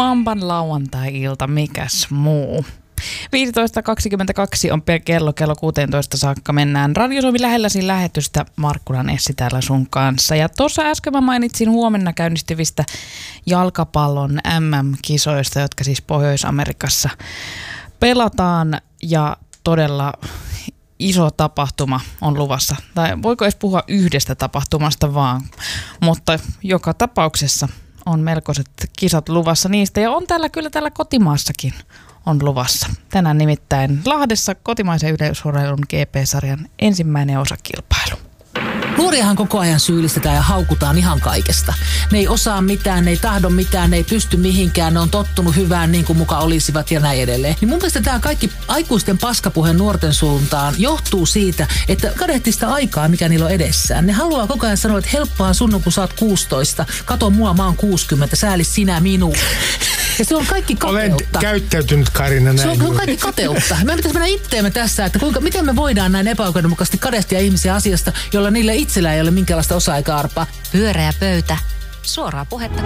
Mamban lauantai-ilta, mikäs muu. 15.22 on kello 16 saakka mennään Radio Suomi lähelläsi lähetystä. Markkulan Essi täällä sun kanssa. Ja tuossa äsken mä mainitsin huomenna käynnistyvistä jalkapallon MM-kisoista, jotka siis Pohjois-Amerikassa pelataan ja todella iso tapahtuma on luvassa. Tai voiko edes puhua yhdestä tapahtumasta vaan, mutta joka tapauksessa on melkoiset kisat luvassa niistä ja on täällä kotimaassakin on luvassa. Tänään nimittäin Lahdessa kotimaisen yleisurheilun GP-sarjan ensimmäinen osakilpailu. Nuoriahan koko ajan syyllistetään ja haukutaan ihan kaikesta. Ne ei osaa mitään, ne ei tahdo mitään, ne ei pysty mihinkään, ne on tottunut hyvään niin kuin muka olisivat ja näin edelleen. Niin mun mielestä tämä kaikki aikuisten paskapuhe nuorten suuntaan johtuu siitä, että kadehtii sitä aikaa, mikä niillä on edessään. Ne haluaa koko ajan sanoa, että helppohan sun, kun sä oot 16, kato mua, mä oon 60, sääli sinä minua. Ja se on kaikki kateutta. Olen käyttäytynyt, Karina, näin. Se on kaikki kateutta. Me pitäisi mennä itteemme tässä, että miten me voidaan näin epäoikeudenmukaisesti kadehtia ihmisiä asiasta, jolla niillä itsellä ei ole minkäänlaista osaa eikä arpaa. Pyöreä pöytä. Suoraa puhetta.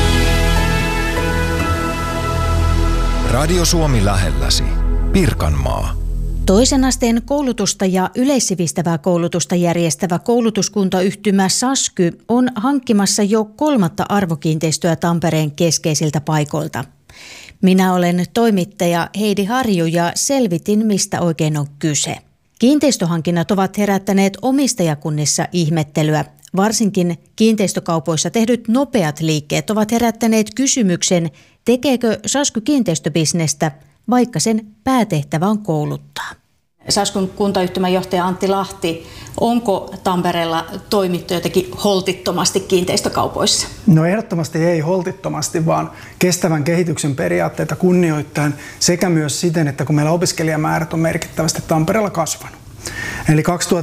Radio Suomi lähelläsi. Pirkanmaa. Toisen asteen koulutusta ja yleissivistävää koulutusta järjestävä koulutuskuntayhtymä SASKY on hankkimassa jo 3. arvokiinteistöä Tampereen keskeisiltä paikoilta. Minä olen toimittaja Heidi Harju ja selvitin, mistä oikein on kyse. Kiinteistöhankinnat ovat herättäneet omistajakunnissa ihmettelyä. Varsinkin kiinteistökaupoissa tehdyt nopeat liikkeet ovat herättäneet kysymyksen, tekeekö SASKY kiinteistöbisnestä, vaikka sen päätehtävä on kouluttaa. SASKYn kuntayhtymän johtaja Antti Lahti, onko Tampereella toimittu jotenkin holtittomasti kiinteistökaupoissa? No ehdottomasti ei holtittomasti, vaan kestävän kehityksen periaatteita kunnioittaen sekä myös siten, että kun meillä opiskelijamäärät on merkittävästi Tampereella kasvanut. Eli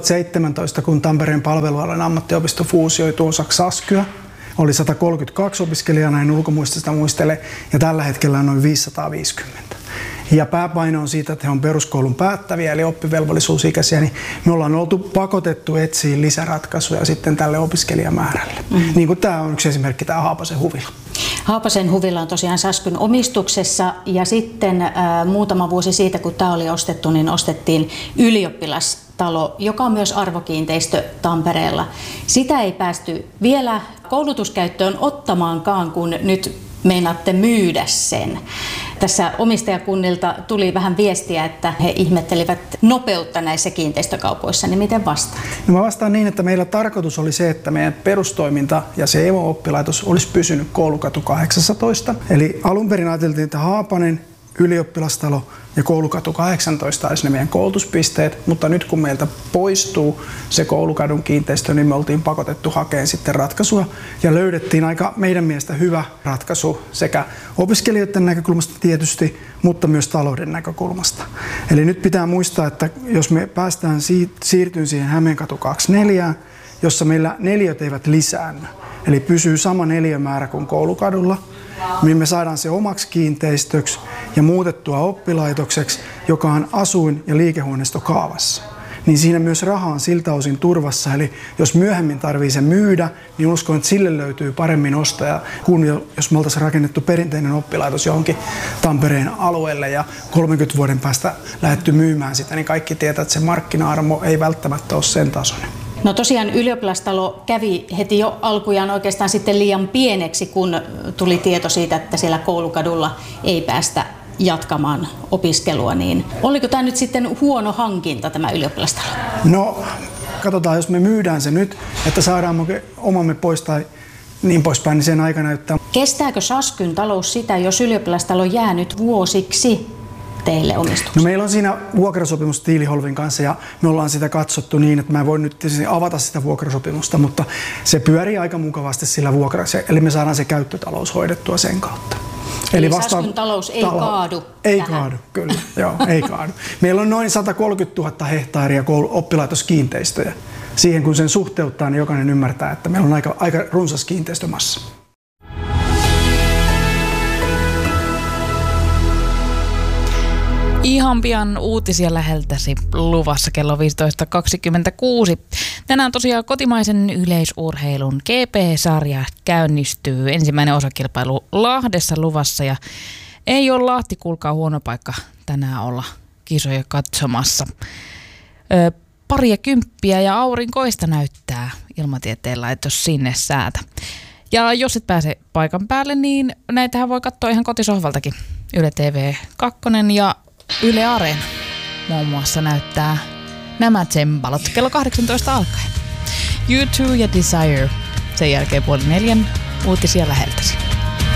2017, kun Tampereen palvelualan ammattiopisto fuusioituu osaksi SASKYä, oli 132 opiskelijaa, näin ulkomuistista muistele, ja tällä hetkellä on noin 550. Ja pääpaino on siitä, että he on peruskoulun päättäviä, eli oppivelvollisuusikäisiä, niin me ollaan oltu pakotettu etsiä lisäratkaisuja sitten tälle opiskelijamäärälle. Niin kuin tämä on yksi esimerkki, tämä Haapasen huvila. Haapasen huvila on tosiaan SASKYn omistuksessa ja sitten muutama vuosi siitä, kun tämä oli ostettu, niin ostettiin ylioppilastalo, joka on myös arvokiinteistö Tampereella. Sitä ei päästy vielä koulutuskäyttöön ottamaankaan, kun nyt meinaatte myydä sen. Tässä omistajakunnilta tuli vähän viestiä, että he ihmettelivät nopeutta näissä kiinteistökaupoissa, niin miten vastaan? No mä vastaan niin, että meillä tarkoitus oli se, että meidän perustoiminta ja se Evo-oppilaitos olisi pysynyt Koulukatu 18. Eli alun perin ajateltiin, että Haapanen, ylioppilastalo ja Koulukatu 18 olisi ne meidän koulutuspisteet, mutta nyt kun meiltä poistuu se Koulukadun kiinteistö, niin me oltiin pakotettu hakemaan sitten ratkaisua ja löydettiin aika meidän mielestä hyvä ratkaisu sekä opiskelijoiden näkökulmasta tietysti, mutta myös talouden näkökulmasta. Eli nyt pitää muistaa, että jos me päästään siirtyyn siihen Hämeenkatu 24, jossa meillä neliöt eivät lisäänny, eli pysyy sama neliömäärä kuin Koulukadulla, niin me saadaan se omaksi kiinteistöksi ja muutettua oppilaitokseksi, joka on asuin- ja liikehuoneisto kaavassa. Niin siinä myös raha on siltä osin turvassa, eli jos myöhemmin tarvii sen myydä, niin uskon, että sille löytyy paremmin ostaja kuin jos me oltaisiin rakennettu perinteinen oppilaitos johonkin Tampereen alueelle ja 30 vuoden päästä lähdetty myymään sitä, niin kaikki tietää, että se markkina-arvo ei välttämättä ole sen tasoinen. No tosiaan ylioppilastalo kävi heti jo alkujaan oikeastaan sitten liian pieneksi, kun tuli tieto siitä, että siellä Koulukadulla ei päästä jatkamaan opiskelua. Niin oliko tämä nyt sitten huono hankinta, tämä ylioppilastalo? No katsotaan, jos me myydään se nyt, että saadaan omamme pois tai niin poispäin, niin sen aika näyttää. Kestääkö SASKYn talous sitä, jos ylioppilastalo jää nyt vuosiksi teille omistukseen? No meillä on siinä vuokrasopimus Tiiliholvin kanssa ja me ollaan sitä katsottu niin, että mä en voi nyt tietysti avata sitä vuokrasopimusta, mutta se pyörii aika mukavasti sillä eli me saadaan se käyttötalous hoidettua sen kautta. Eli SASKYn talous ei kaadu Ei tähän. kaadu, kyllä. Joo, ei kaadu. Meillä on noin 130 000 hehtaaria oppilaitoskiinteistöjä. Siihen kun sen suhteuttaa, niin jokainen ymmärtää, että meillä on aika runsas kiinteistömassa. Ihan pian uutisia läheltäsi luvassa kello 15.26. Tänään tosiaan kotimaisen yleisurheilun GP-sarja käynnistyy. Ensimmäinen osakilpailu Lahdessa luvassa ja ei ole Lahti, kuulkaa, huono paikka tänään olla kisoja katsomassa. Paria kymppiä ja aurinkoista näyttää ilmatieteen laitos sinne säätä. Ja jos et pääse paikan päälle, niin näitähän voi katsoa ihan kotisohvaltakin. Yle TV 2 ja Yle Areena muun muassa näyttää nämä tsembalot kello 18 alkaen. U2 ja Desire. Sen jälkeen 3:30 uutisia läheltäsi.